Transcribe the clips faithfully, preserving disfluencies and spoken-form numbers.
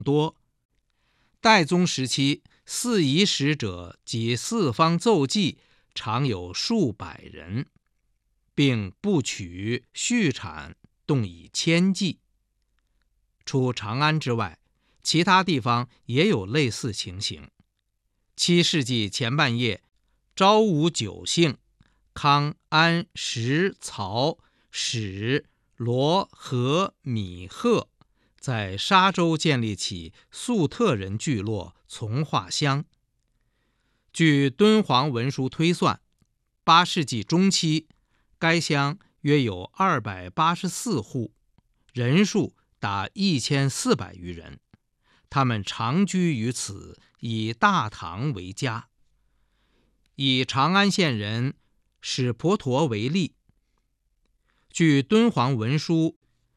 多。代宗时期，四夷使者及四方奏记常有数百人，并不取续产，动以千计。除长安之外，其他地方也有类似情形。七世纪前半叶，昭武九姓康、安、石、曹、史、罗、何、米、贺在沙州建立起粟特人聚落从化乡。据敦煌文书推算，八世纪中期，该乡约有二百八十四户，人数达一千四百余人。他们长居于此，以大唐为家。以长安县人史婆陀为例，据敦煌文书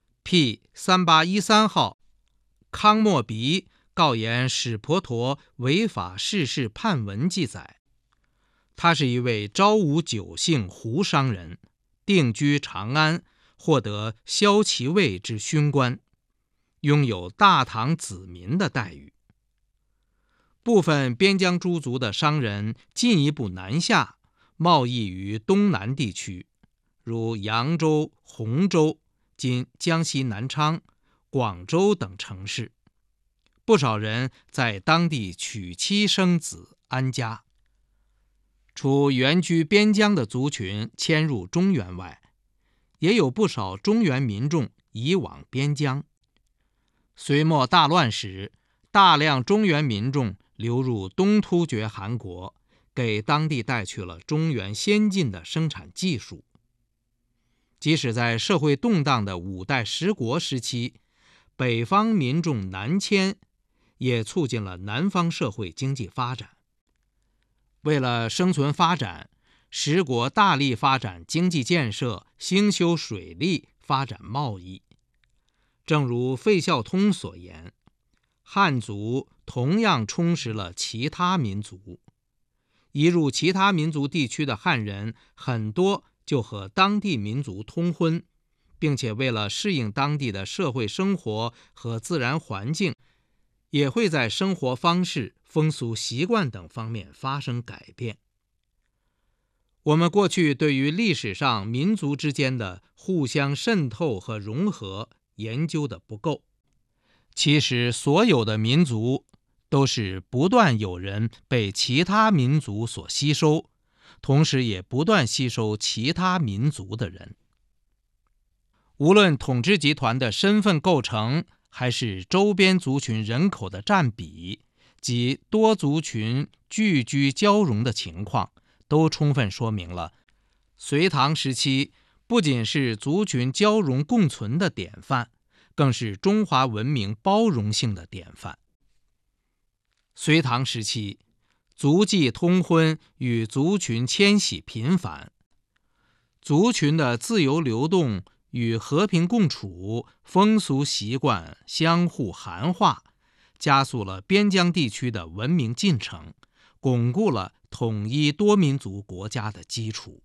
P 三八一三号康莫鼻告言史婆陀违法逝世判文记载，他是一位昭武九姓胡商人，定居长安，获得骁骑尉之勋官，拥有大唐子民的待遇。部分边疆诸族的商人进一步南下，贸易于东南地区，如扬州、洪州（今江西南昌）、广州等城市。不少人在当地娶妻生子，安家。除原居边疆的族群迁入中原外，也有不少中原民众移往边疆。隋末大乱时，大量中原民众流入东突厥汗国，给当地带去了中原先进的生产技术。即使在社会动荡的五代十国时期，北方民众南迁，也促进了南方社会经济发展。为了生存发展，十国大力发展经济建设，兴修水利，发展贸易。正如费孝通所言，汉族同样充实了其他民族。移入其他民族地区的汉人，很多就和当地民族通婚，并且为了适应当地的社会生活和自然环境，也会在生活方式、风俗习惯等方面发生改变。我们过去对于历史上民族之间的互相渗透和融合研究的不够。其实所有的民族都是不断有人被其他民族所吸收，同时也不断吸收其他民族的人。无论统治集团的身份构成，还是周边族群人口的占比及多族群聚居交融的情况，都充分说明了隋唐时期不仅是族群交融共存的典范，更是中华文明包容性的典范。隋唐时期，族际通婚与族群迁徙频繁，族群的自由流动与和平共处，风俗习惯相互含化，加速了边疆地区的文明进程，巩固了统一多民族国家的基础。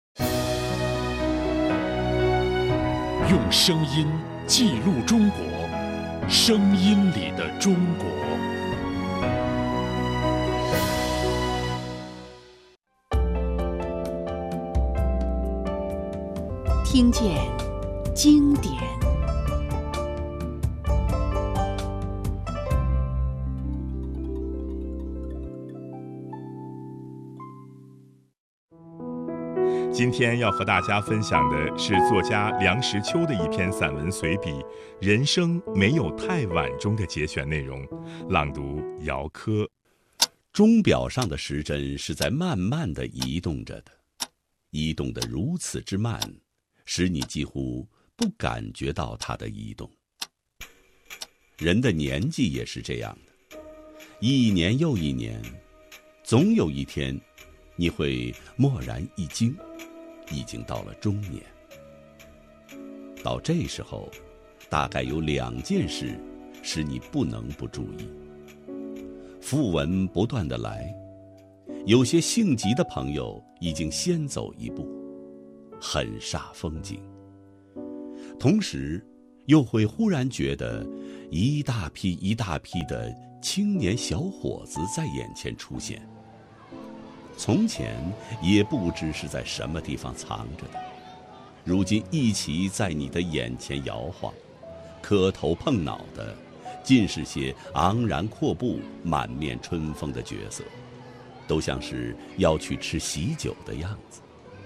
用声音记录中国，声音里的中国。 听见经典。 今天要和大家分享的是作家梁实秋的一篇散文随笔《人生没有太晚》中的节选内容，朗读姚科。 钟表上的时针是在慢慢地移动着的，移动得如此之慢，使你几乎不感觉到它的移动。人的年纪也是这样的，一年又一年，总有一天你会蓦然一惊，已经到了中年。到这时候，大概有两件事使你不能不注意。讣文不断地来，有些性急的朋友已经先走一步，很煞风景。同时又会忽然觉得一大批一大批的青年小伙子在眼前出现。从前也不知是在什么地方藏着的，如今一起在你的眼前摇晃，磕头碰脑的，尽是些昂然阔步、满面春风的角色，都像是要去吃喜酒的样子。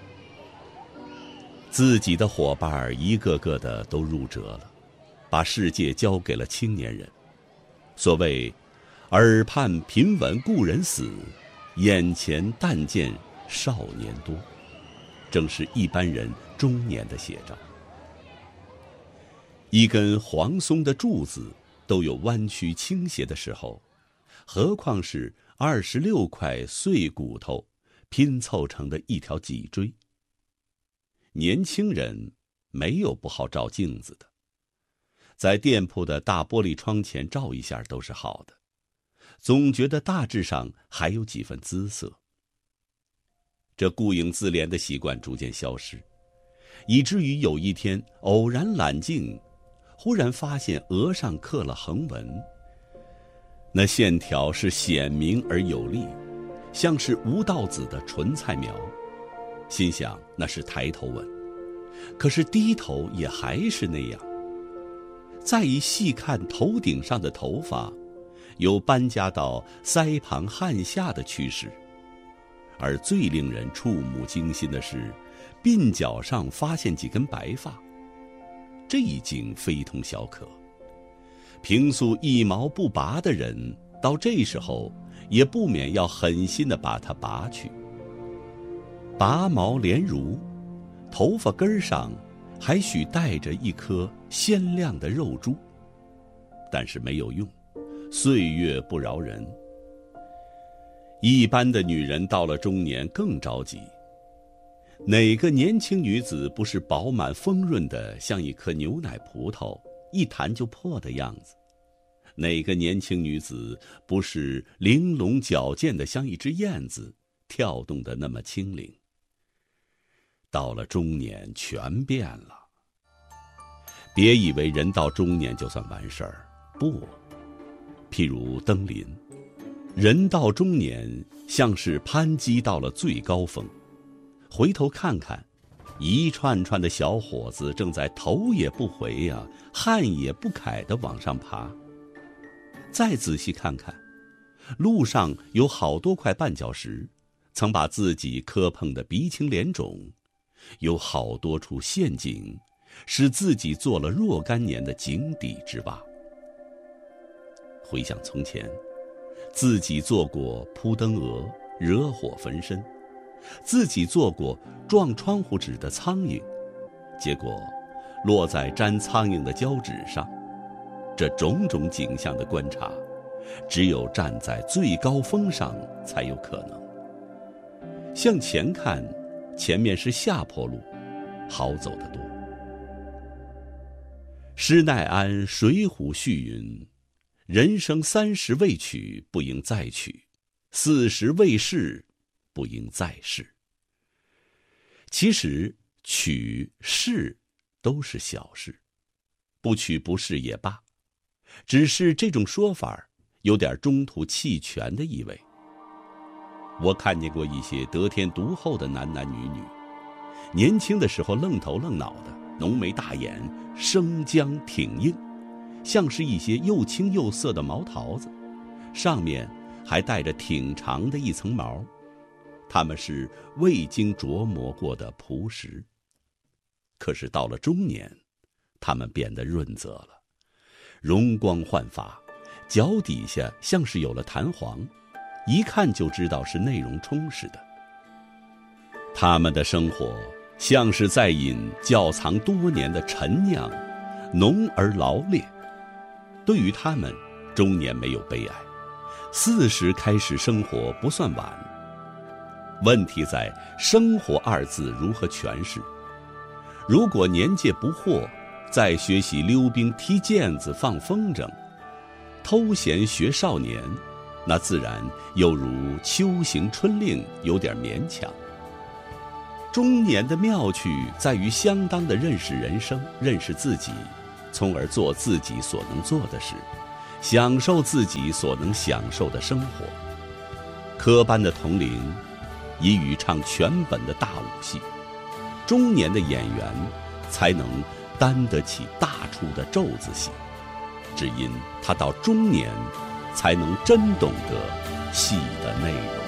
自己的伙伴一个个的都入辙了，把世界交给了青年人。所谓耳畔频闻故人死，眼前但见少年多，正是一般人中年的写照。一根黄松的柱子都有弯曲倾斜的时候，何况是二十六块碎骨头拼凑成的一条脊椎。年轻人没有不好照镜子的，在店铺的大玻璃窗前照一下都是好的，总觉得大致上还有几分姿色。这顾影自怜的习惯逐渐消失，以至于有一天偶然揽镜，忽然发现额上刻了横纹，那线条是显明而有力，像是吴道子的纯菜苗，心想那是抬头纹，可是低头也还是那样。再一细看头顶上的头发，有搬家到腮旁汗下的趋势，而最令人触目惊心的是，鬓角上发现几根白发，这已经非同小可。平素一毛不拔的人，到这时候也不免要狠心地把它拔去。拔毛连如，头发根上还许带着一颗鲜亮的肉珠，但是没有用，岁月不饶人。一般的女人到了中年更着急，哪个年轻女子不是饱满丰润的像一颗牛奶葡萄，一弹就破的样子？哪个年轻女子不是玲珑矫健的像一只燕子，跳动的那么轻灵？到了中年全变了。别以为人到中年就算完事儿，不。譬如登临，人到中年像是攀击到了最高峰，回头看看，一串串的小伙子正在头也不回呀、啊，汗也不揩地往上爬。再仔细看看，路上有好多块绊脚石，曾把自己磕碰得鼻青脸肿，有好多处陷阱，使自己做了若干年的井底之蛙。回想从前，自己做过扑灯蛾，惹火焚身，自己做过撞窗户纸的苍蝇，结果落在粘苍蝇的胶纸上。这种种景象的观察，只有站在最高峰上才有可能。向前看，前面是下坡路，好走得多。施耐庵《水浒》序云：人生三十未娶，不应再娶；四十未仕，不应再仕。其实娶仕都是小事，不娶不仕也罢，只是这种说法有点中途弃权的意味。我看见过一些得天独厚的男男女女，年轻的时候愣头愣脑的，浓眉大眼，生姜挺硬，像是一些又青又涩的毛桃子，上面还带着挺长的一层毛，他们是未经琢磨过的朴实。可是到了中年，他们变得润泽了，容光焕发，脚底下像是有了弹簧，一看就知道是内容充实的。他们的生活像是在饮窖藏多年的陈酿，浓而劳烈。对于他们，中年没有悲哀，四十开始生活不算晚。问题在生活二字如何诠释。如果年届不惑，再学习溜冰、踢毽子、放风筝，偷闲学少年，那自然又如秋行春令，有点勉强。中年的妙趣在于相当的认识人生，认识自己， 从而做自己所能做的事，享受自己所能享受的生活。科班的童龄已与唱全本的大武戏，中年的演员才能担得起大出的咒子戏，只因他到中年才能真懂得戏的内容。